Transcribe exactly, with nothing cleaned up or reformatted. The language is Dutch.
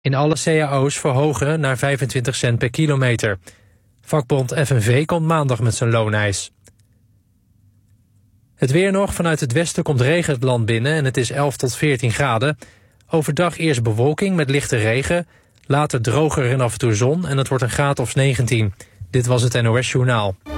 in alle C A O's verhogen naar vijfentwintig cent per kilometer. Vakbond F N V komt maandag met zijn looneis. Het weer nog. Vanuit het westen komt regen het land binnen en het is elf tot veertien graden. Overdag eerst bewolking met lichte regen. Later droger en af en toe zon en het wordt een graad of negentien. Dit was het N O S Journaal.